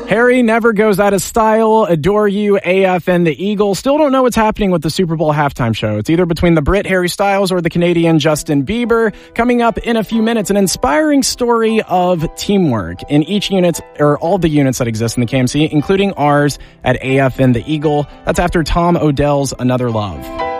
Harry never goes out of style. Adore You, AF, and the Eagle. Still don't know what's happening with the Super Bowl halftime show. It's either between the Brit Harry Styles or the Canadian Justin Bieber. Coming up in a few minutes, an inspiring story of teamwork in each unit, or all the units that exist in the KMC, including ours at AF and the Eagle. That's after Tom Odell's Another Love.